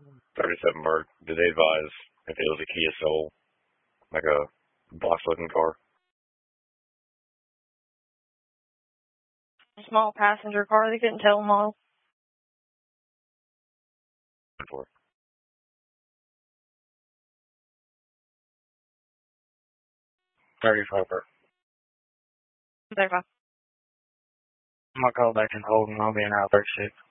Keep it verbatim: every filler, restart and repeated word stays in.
thirty-seven Merc. Did they advise if it was a Kia Soul, like a box-looking car? A small passenger car. They couldn't tell them all. For thirty-five Merc. thirty-five. I'm gonna call back and hold, and I'll be an hour thirty-six.